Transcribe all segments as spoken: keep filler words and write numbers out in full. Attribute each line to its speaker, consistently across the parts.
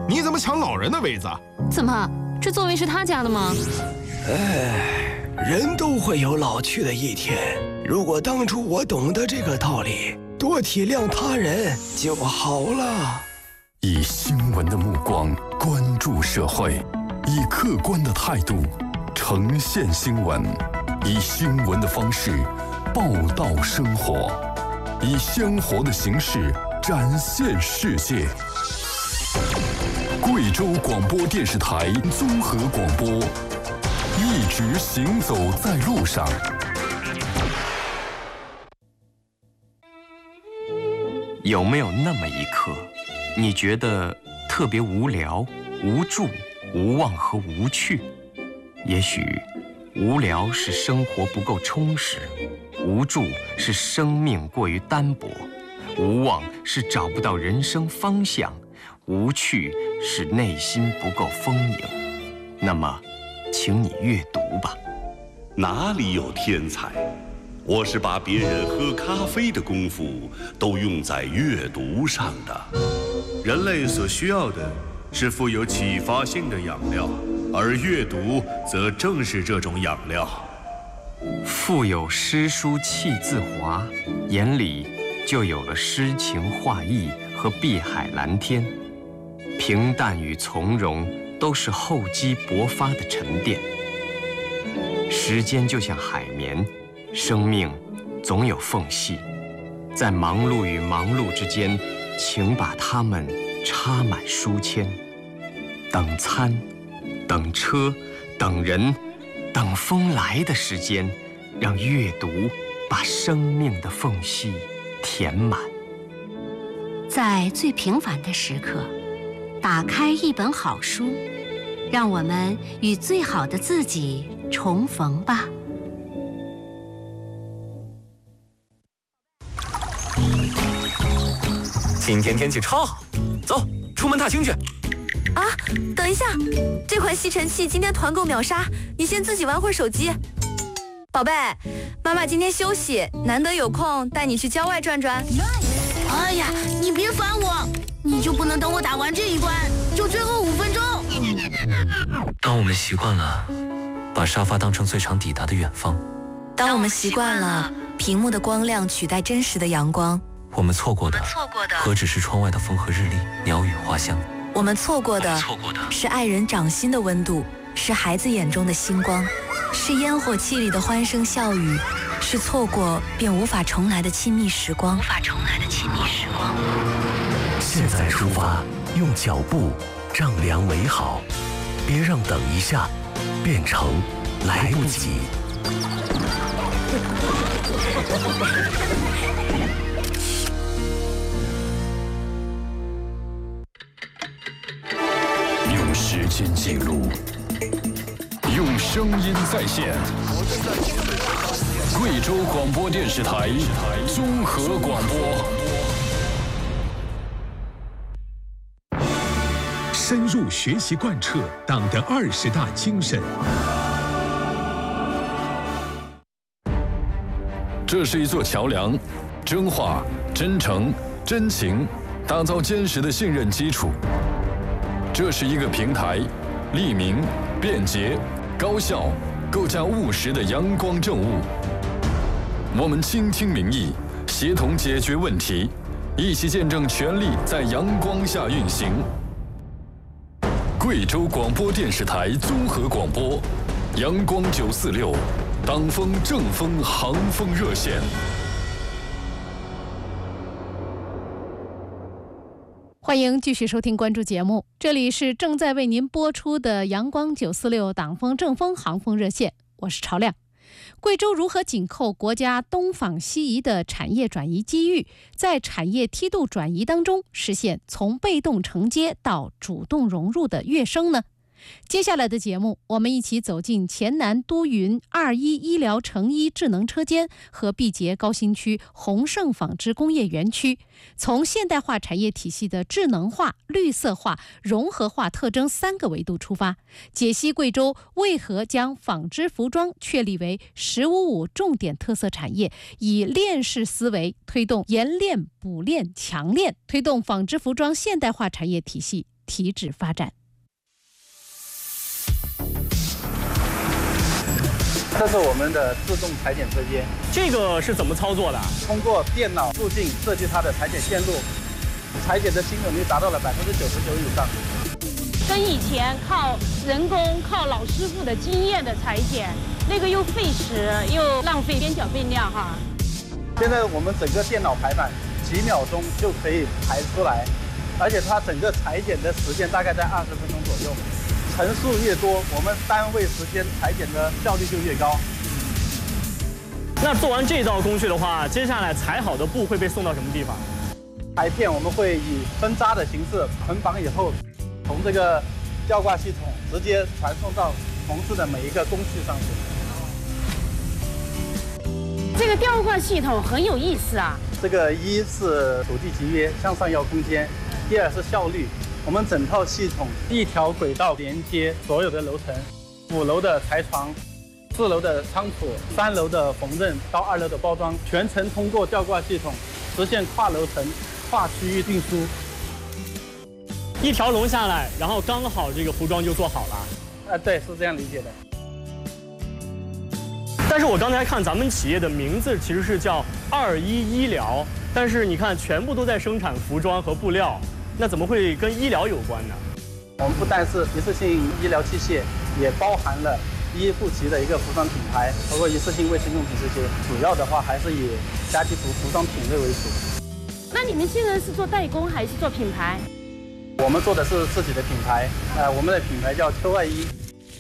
Speaker 1: 你怎么抢老人的位子？
Speaker 2: 怎么，这座位是他家的吗？
Speaker 3: 哎，人都会有老去的一天。如果当初我懂得这个道理，多体谅他人就好了。
Speaker 4: 以新闻的目光关注社会，以客观的态度呈现新闻，以新闻的方式报道生活，以鲜活的形式展现世界。贵州广播电视台综合广播，一直行走在路上。
Speaker 5: 有没有那么一刻，你觉得特别无聊、无助、无望和无趣？也许无聊是生活不够充实，无助是生命过于单薄，无望是找不到人生方向，无趣是内心不够丰盈。那么，请你阅读吧。
Speaker 6: 哪里有天才？我是把别人喝咖啡的功夫都用在阅读上的。
Speaker 7: 人类所需要的是富有启发性的养料，而阅读则正是这种养料。
Speaker 5: 腹有诗书气自华，眼里就有了诗情画意和碧海蓝天。平淡与从容都是厚积薄发的沉淀。时间就像海绵，生命总有缝隙，在忙碌与忙碌之间，请把它们插满书签。等餐，等车，等人，等风来的时间，让阅读把生命的缝隙填满。
Speaker 2: 在最平凡的时刻，打开一本好书，让我们与最好的自己重逢吧。
Speaker 8: 今天天气超好，走，出门踏青去。
Speaker 9: 啊，等一下，这款吸尘器今天团购秒杀，你先自己玩会儿手机。宝贝，妈妈今天休息，难得有空带你去郊外转转。
Speaker 10: 哎呀，你别烦我，你就不能等我打完这一关，就最后五分钟？
Speaker 8: 当我们习惯了把沙发当成最长抵达的远方，
Speaker 9: 当我们习惯了屏幕的光亮取代真实的阳光，
Speaker 8: 我们错过的何止是窗外的风和日丽、鸟语花香？
Speaker 9: 我们错过的是爱人掌心的温度，是孩子眼中的星光，是烟火气里的欢声笑语，是错过便无法重来的亲密时光。无法重来的亲密时光。
Speaker 11: 现在出发，用脚步丈量美好，别让等一下变成来不及。
Speaker 4: 用时间记录，用声音再现。贵州广播电视台综合广播，
Speaker 12: 深入学习贯彻党的二十大精神。
Speaker 4: 这是一座桥梁，真话、真诚、真情，打造坚实的信任基础。这是一个平台，利民、便捷、高效，构架务实的阳光政务。我们倾听民意，协同解决问题，一起见证权力在阳光下运行。贵州广播电视台综合广播，阳光九四六，党风政风航风热线。
Speaker 13: 欢迎继续收听关注节目，这里是正在为您播出的阳光九四六党风政风航风热线，我是朝亮。贵州如何紧扣国家东仿西移的产业转移机遇，在产业梯度转移当中实现从被动承接到主动融入的跃升呢？接下来的节目，我们一起走进黔南都匀二一医疗成衣智能车间和毕节高新区宏盛纺织工业园区，从现代化产业体系的智能化、绿色化、融合化特征三个维度出发，解析贵州为何将纺织服装确立为“十五五”重点特色产业，以链式思维推动研链、补链、强链，推动纺织服装现代化产业体系体脂发展。
Speaker 1: 这是我们的自动裁剪车间，
Speaker 14: 这个是怎么操作的？
Speaker 1: 通过电脑路径设计它的裁剪线路，裁剪的精准率达到了百分之九十九以上。
Speaker 15: 跟以前靠人工、靠老师傅的经验的裁剪，那个又费时又浪费边角变量哈。
Speaker 1: 现在我们整个电脑排版几秒钟就可以排出来，而且它整个裁剪的时间大概在二十分钟左右。层数越多，我们单位时间裁剪的效率就越高。
Speaker 14: 那做完这道工序的话，接下来裁好的布会被送到什么地方？
Speaker 1: 裁片我们会以分扎的形式捆绑以后，从这个吊挂系统直接传送到从事的每一个工序上去。
Speaker 15: 这个吊挂系统很有意思啊。
Speaker 1: 这个一是土地集约，向上要空间；第二是效率。我们整套系统一条轨道连接所有的楼层，五楼的裁床，四楼的仓储，三楼的缝纫到二楼的包装，全程通过吊挂系统实现跨楼层、跨区域运输。
Speaker 14: 一条龙下来，然后刚好这个服装就做好了。
Speaker 1: 啊，对，是这样理解的。
Speaker 14: 但是我刚才看咱们企业的名字其实是叫二一医疗，但是你看全部都在生产服装和布料。那怎么会跟医疗有关呢？
Speaker 1: 我们不但是一次性医疗器械，也包含了一户级的一个服装品牌，包括一次性卫生用品这些。主要的话还是以家居服服装品类为主。
Speaker 15: 那你们现在是做代工还是做品牌？
Speaker 1: 我们做的是自己的品牌，呃，我们的品牌叫 Q 二一。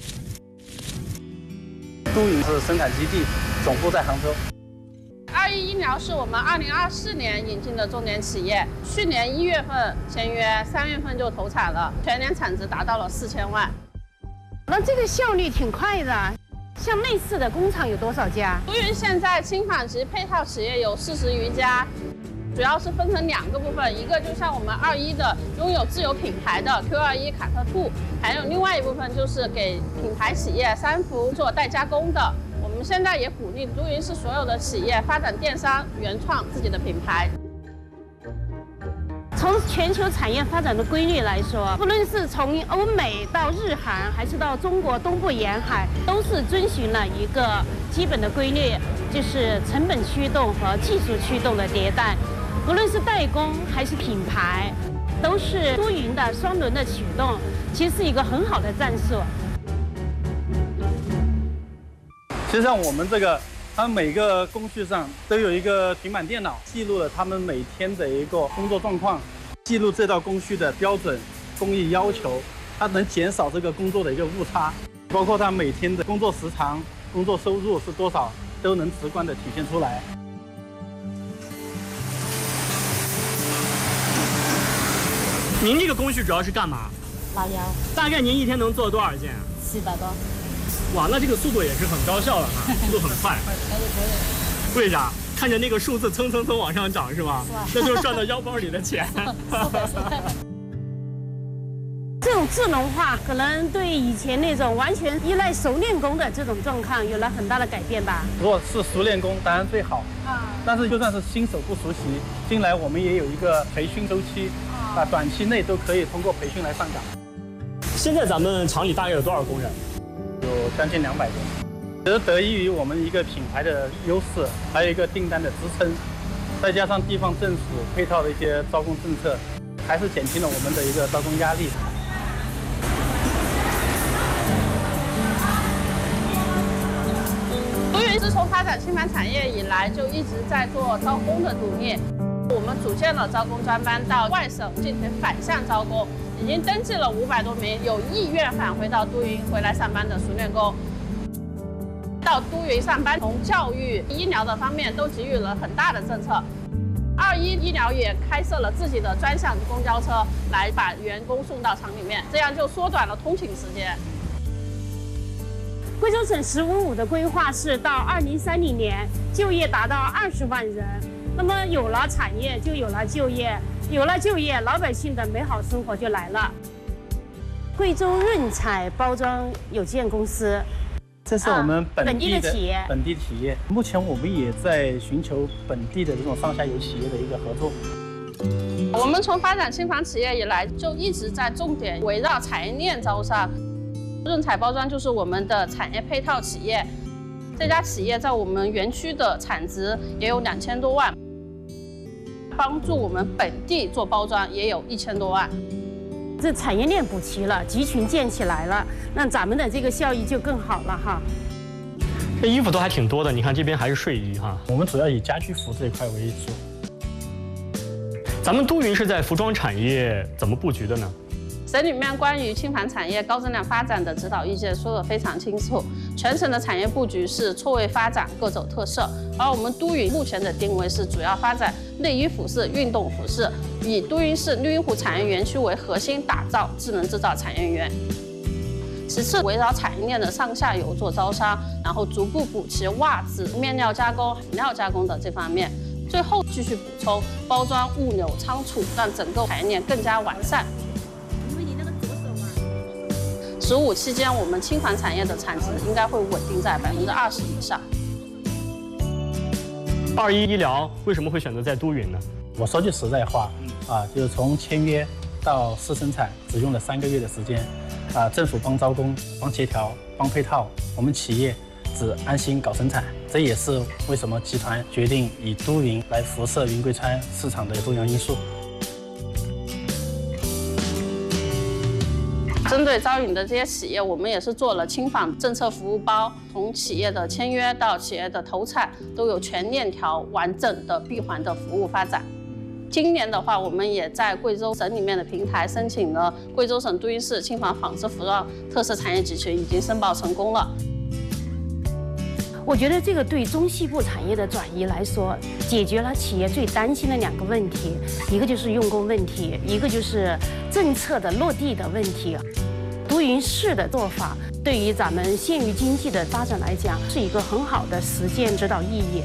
Speaker 1: 都营是生产基地，总部在杭州。
Speaker 16: 二一医疗是我们二零二四年引进的重点企业，去年一月份签约，三月份就投产了，全年产值达到了四千万。
Speaker 15: 那这个效率挺快的，像类似的工厂有多少家？
Speaker 16: 都营现在轻纺及配套企业有四十余家，主要是分成两个部分，一个就像我们二一的拥有自有品牌的 Q 二一卡特兔，还有另外一部分就是给品牌企业三伏做代加工的。我们现在也鼓励都营是所有的企业发展电商，原创自己的品牌。
Speaker 15: 从全球产业发展的规律来说，不论是从欧美到日韩，还是到中国东部沿海，都是遵循了一个基本的规律，就是成本驱动和技术驱动的迭代。不论是代工还是品牌，都是多云的双轮的驱动，其实是一个很好的战术。
Speaker 1: 实际上，我们这个，它每个工序上都有一个平板电脑，记录了他们每天的一个工作状况，记录这道工序的标准、工艺要求，它能减少这个工作的一个误差，包括他每天的工作时长、工作收入是多少，都能直观的体现出来。
Speaker 14: 您这个工序主要是干嘛？
Speaker 17: 拉料。
Speaker 14: 大概您一天能做多少件？
Speaker 17: 七百多。
Speaker 14: 哇，那这个速度也是很高效的哈，速度很快。为啥？看着那个数字蹭蹭蹭往上涨是吧？是吧？那就是赚到腰包里的钱。
Speaker 15: 这种智能化可能对以前那种完全依赖熟练工的这种状况有了很大的改变吧。
Speaker 1: 如果是熟练工，当然最好啊。但是就算是新手不熟悉，进来我们也有一个培训周期，啊，短期内都可以通过培训来上岗。
Speaker 14: 现在咱们厂里大概有多少工人？
Speaker 1: 有将近两百多。其实得益于我们一个品牌的优势，还有一个订单的支撑，再加上地方政府配套的一些招工政策，还是减轻了我们的一个招工压力。
Speaker 16: 都营自从发展轻纺产业以来，就一直在做招工的努力。我们组建了招工专班，到外省进行反向招工，已经登记了五百多名有意愿返回到都营回来上班的熟练工。到都营上班，从教育、医疗的方面都给予了很大的政策。二一医疗也开设了自己的专项公交车，来把员工送到厂里面，这样就缩短了通勤时间。
Speaker 15: 贵州省“十五五”的规划是到二零三零年就业达到二十万人。那么有了产业，就有了就业，有了就业，老百姓的美好生活就来了。贵州润彩包装有限公司，
Speaker 1: 这是我们本地的、
Speaker 15: 啊、本地的企业。
Speaker 1: 本地企业，目前我们也在寻求本地的这种上下游企业的一个合作。
Speaker 16: 我们从发展轻纺企业以来，就一直在重点围绕产业链招商。润彩包装就是我们的产业配套企业，这家企业在我们园区的产值也有两千多万，帮助我们本地做包装也有一千多万。
Speaker 15: 这产业链补齐了，集群建起来了，那咱们的这个效益就更好了哈。
Speaker 14: 这衣服都还挺多的，你看这边还是睡衣哈。
Speaker 1: 我们主要以家居服这一块为主。
Speaker 14: 咱们都匀是在服装产业怎么布局的呢？
Speaker 16: 省里面关于轻纺产业高质量发展的指导意见说得非常清楚，全省的产业布局是错位发展，各走特色。而我们都匀目前的定位是主要发展内衣服饰、运动服饰，以都匀市绿荫湖产业园区为核心，打造智能制造产业园。其次，围绕产业链的上下游做招商，然后逐步补齐袜子、面料加工、辅料加工的这方面。最后继续补充包装、物流、仓储，让整个产业链更加完善。十五期间，我们轻纺产业的产值应该会稳定在百分之二十以上。
Speaker 14: 二一医疗为什么会选择在都匀呢？
Speaker 1: 我说句实在话，啊，就是从签约到试生产只用了三个月的时间，啊，政府帮招工、帮协调、帮配套，我们企业只安心搞生产。这也是为什么集团决定以都匀来辐射云贵川市场的重要因素。
Speaker 16: 针对招引的这些企业，我们也是做了轻纺政策服务包，从企业的签约到企业的投产，都有全链条完整的闭环的服务发展。今年的话，我们也在贵州省里面的平台申请了贵州省都匀市轻纺纺织服装特色产业集群，已经申报成功了。
Speaker 15: 我觉得这个对中西部产业的转移来说，解决了企业最担心的两个问题，一个就是用工问题，一个就是政策的落地的问题。都匀市的做法，对于咱们县域经济的发展来讲，是一个很好的实践指导意义。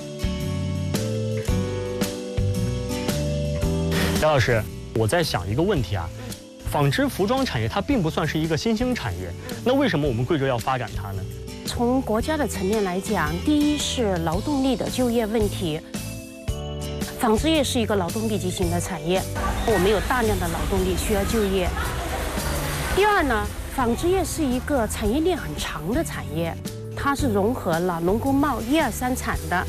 Speaker 14: 姚老师，我在想一个问题啊，纺织服装产业它并不算是一个新兴产业，那为什么我们贵州要发展它呢？
Speaker 15: 从国家的层面来讲，第一是劳动力的就业问题。纺织业是一个劳动密集型的产业，我们有大量的劳动力需要就业。第二呢，纺织业是一个产业链很长的产业，它是融合了农工贸一二三产的。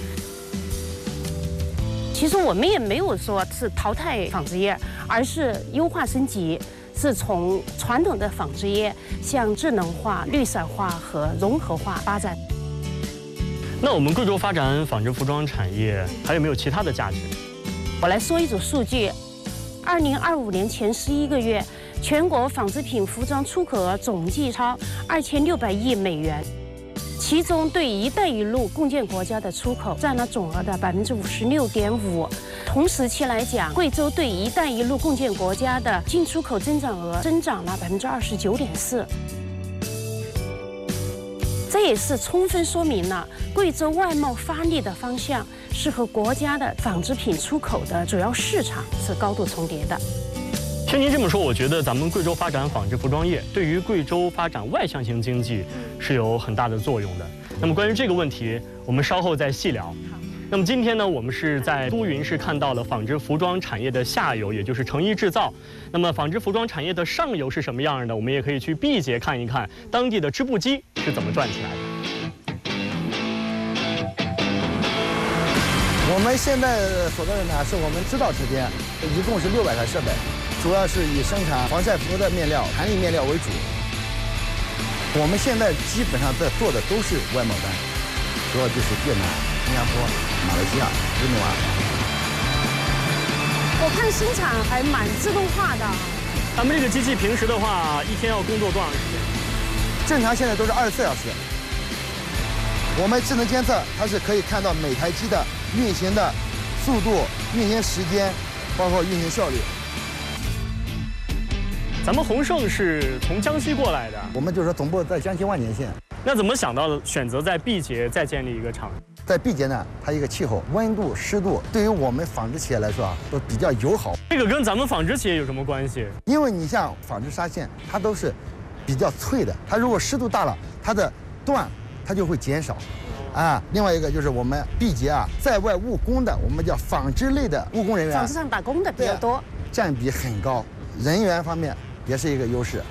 Speaker 15: 其实我们也没有说是淘汰纺织业，而是优化升级。是从传统的纺织业向智能化、绿色化和融合化发展。
Speaker 14: 那我们贵州发展纺织服装产业还有没有其他的价值？
Speaker 15: 我来说一组数据：二零二五年前十一个月，全国纺织品服装出口额总计超二千六百亿美元，其中对“一带一路”共建国家的出口占了总额的百分之五十六点五。同时期来讲，贵州对“一带一路”共建国家的进出口增长额增长了百分之二十九点四。这也是充分说明了贵州外贸发力的方向是和国家的纺织品出口的主要市场是高度重叠的。
Speaker 14: 听您这么说，我觉得咱们贵州发展纺织服装业对于贵州发展外向型经济是有很大的作用的。那么关于这个问题，我们稍后再细聊。那么今天呢，我们是在都匀市看到了纺织服装产业的下游，也就是成衣制造。那么纺织服装产业的上游是什么样的？我们也可以去毕节看一看当地的织布机是怎么转起来的。
Speaker 17: 我们现在所在的呢，是我们织造车间，一共是六百台设备，主要是以生产防晒服的面料、弹力面料为主。我们现在基本上在做的都是外贸单，主要就是越南、新加坡、马来西亚、印度啊。
Speaker 15: 我看生产还蛮自动化的。
Speaker 14: 咱们这个机器平时的话，一天要工作多长时间？
Speaker 17: 正常现在都是二十四小时。我们智能监测，它是可以看到每台机的运行的速度、运行时间，包括运行效率。
Speaker 14: 咱们宏盛是从江西过来的，
Speaker 17: 我们就是说总部在江西万年县。
Speaker 14: 那怎么想到选择在毕节再建立一个厂？
Speaker 17: 在毕节呢，它一个气候、温度、湿度，对于我们纺织企业来说啊，都比较友好。
Speaker 14: 这个跟咱们纺织企业有什么关系？
Speaker 17: 因为你像纺织纱线，它都是比较脆的，它如果湿度大了，它的缎它就会减少。 啊。另外一个就是我们毕节啊，在外务工的，我们叫纺织类的务工人员，
Speaker 18: 纺织上打工的比较多，
Speaker 17: 占比很高，人员方面也是一个优势。